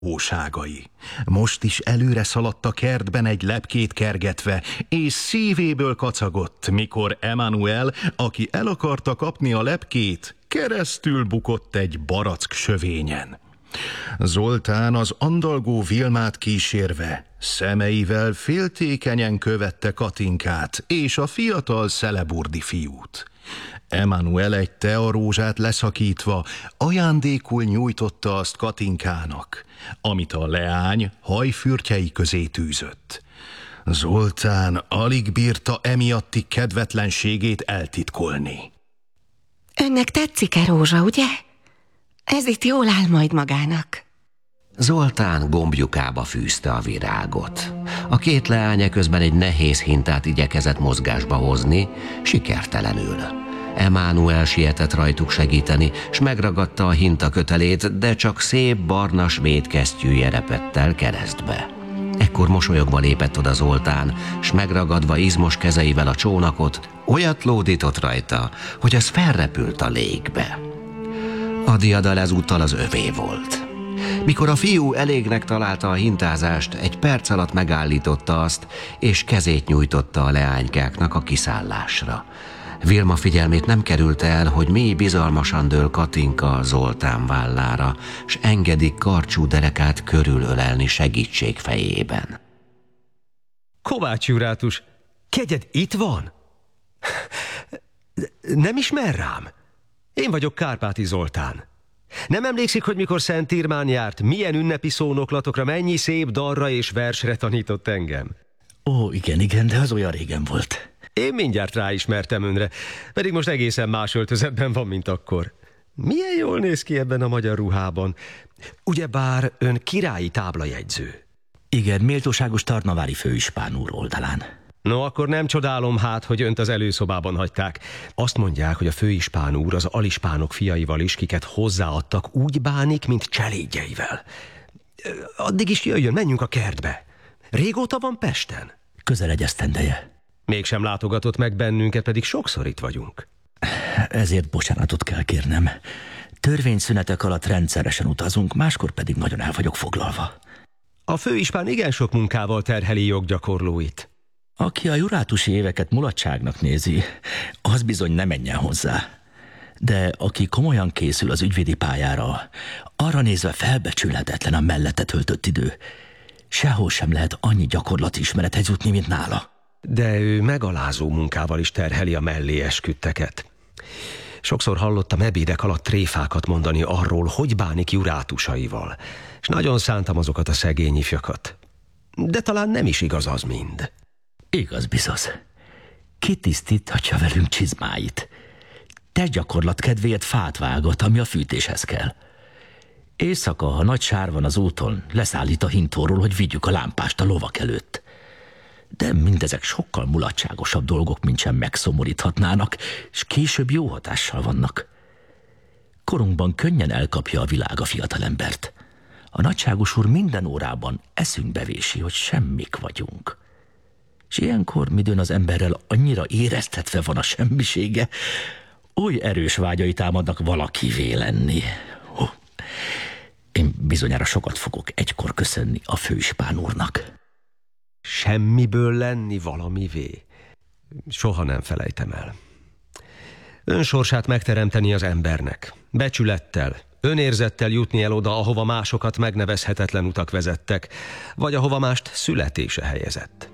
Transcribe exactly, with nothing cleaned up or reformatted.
Óságai. Most is előre szaladt a kertben egy lepkét kergetve, és szívéből kacagott, mikor Emanuel, aki el akarta kapni a lepkét, keresztül bukott egy barack sövényen. Zoltán az andalgó Vilmát kísérve, szemeivel féltékenyen követte Katinkát és a fiatal szeleburdi fiút. Emanuel egy tearózsát leszakítva ajándékul nyújtotta azt Katinkának, amit a leány hajfürtjei közé tűzött. Zoltán alig bírta emiatti kedvetlenségét eltitkolni. Önnek tetszik-e rózsa, ugye? Ez itt jól áll majd magának. Zoltán gombjukába fűzte a virágot. A két leánya közben egy nehéz hintát igyekezett mozgásba hozni, sikertelenül. Emanuel sietett rajtuk segíteni, s megragadta a hinta kötelét, de csak szép barna svéd kesztyűje repett el keresztbe. Ekkor mosolyogva lépett oda Zoltán, s megragadva izmos kezeivel a csónakot, olyat lódított rajta, hogy az felrepült a légbe. A diadal ezúttal az övé volt. Mikor a fiú elégnek találta a hintázást, egy perc alatt megállította azt, és kezét nyújtotta a leánykáknak a kiszállásra. Vilma figyelmét nem kerülte el, hogy mély bizalmasan dől Katinka Zoltán vállára, s engedik karcsú derekát körülölelni segítség fejében. Kovács Jurátus, kegyed itt van? Nem ismer rám? Én vagyok Kárpáti Zoltán. Nem emlékszik, hogy mikor Szent Irmán járt, milyen ünnepi szónoklatokra, mennyi szép dalra és versre tanított engem? Ó, igen, igen, de az olyan régen volt. Én mindjárt ráismertem önre, pedig most egészen más öltözetben van, mint akkor. Milyen jól néz ki ebben a magyar ruhában. Ugyebár ön királyi táblajegyző. Igen, méltóságos Tarnavári főispán úr oldalán. No, akkor nem csodálom hát, hogy önt az előszobában hagyták. Azt mondják, hogy a főispán úr az alispánok fiaival is, kiket hozzáadtak, úgy bánik, mint cselédjeivel. Addig is jöjjön, menjünk a kertbe. Régóta van Pesten? Közel egy esztendeje. Mégsem látogatott meg bennünket, pedig sokszor itt vagyunk. Ezért bocsánatot kell kérnem. Törvényszünetek alatt rendszeresen utazunk, máskor pedig nagyon el vagyok foglalva. A főispán igen sok munkával terheli joggyakorlóit. Aki a jurátusi éveket mulatságnak nézi, az bizony ne menjen hozzá. De aki komolyan készül az ügyvédi pályára, arra nézve felbecsülhetetlen a mellette töltött idő. Sehol sem lehet annyi gyakorlatismerethez jutni, mint nála. De ő megalázó munkával is terheli a mellé esküdteket. Sokszor hallottam ebédek alatt tréfákat mondani arról, hogy bánik jurátusaival, és nagyon szántam azokat a szegény ifjakat. De talán nem is igaz az mind. Igaz bizony. Ki tisztíthatja velünk csizmáit? Testgyakorlat kedvéért fát vágat, ami a fűtéshez kell. Éjszaka, ha nagy sár van az úton, leszállít a hintóról, hogy vigyük a lámpást a lovak előtt. De mindezek sokkal mulatságosabb dolgok, mint sem megszomoríthatnának, és később jó hatással vannak. Korunkban könnyen elkapja a világ a fiatalembert. A nagyságos úr minden órában eszünkbe vési, hogy semmik vagyunk. És ilyenkor, midőn az emberrel annyira éreztetve van a semmisége, oly erős vágyai támadnak valakivé lenni. Oh. Én bizonyára sokat fogok egykor köszönni a főispán úrnak. Semmiből lenni valamivé? Soha nem felejtem el. Ön sorsát megteremteni az embernek. Becsülettel, önérzettel jutni el oda, ahova másokat megnevezhetetlen utak vezettek, vagy ahova mást születése helyezett.